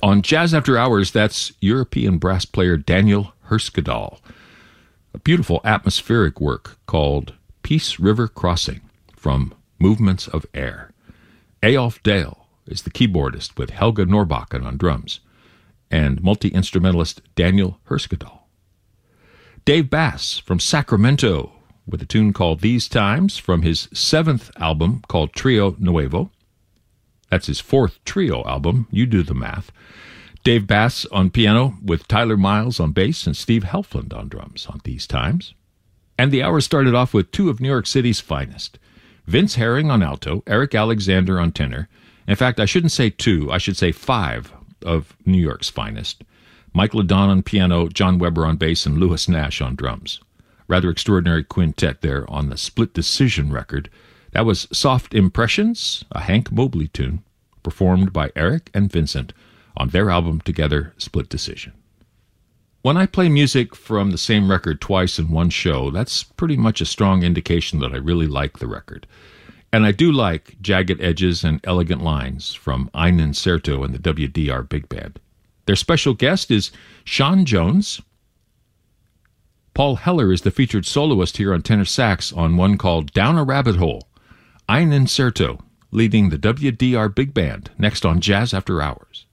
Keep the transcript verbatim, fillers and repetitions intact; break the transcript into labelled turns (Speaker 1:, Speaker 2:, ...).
Speaker 1: On Jazz After Hours, that's European brass player Daniel Hurskadal. A beautiful atmospheric work called Peace River Crossing from Movements of Air. Eyolf Dale is the keyboardist with Helga Norbakken on drums, and multi-instrumentalist Daniel Hurskadal. Dave Bass from Sacramento with a tune called These Times from his seventh album called Trio Nuevo. That's his fourth trio album. You do the math. Dave Bass on piano with Tyler Miles on bass and Steve Helfland on drums on These Times. And the hour started off with two of New York City's finest. Vince Herring on alto, Eric Alexander on tenor. In fact, I shouldn't say two, I should say five of New York's finest. Mike LeDon on piano, John Weber on bass, and Lewis Nash on drums. Rather extraordinary quintet there on the Split Decision record. That was Soft Impressions, a Hank Mobley tune, performed by Eric and Vincent on their album together, Split Decision. When I play music from the same record twice in one show, that's pretty much a strong indication that I really like the record. And I do like Jagged Edges and Elegant Lines from Ein Incerto and the W D R Big Band. Their special guest is Sean Jones. Paul Heller is the featured soloist here on tenor sax on one called Down a Rabbit Hole. Ein Incerto, leading the W D R Big Band, next on Jazz After Hours.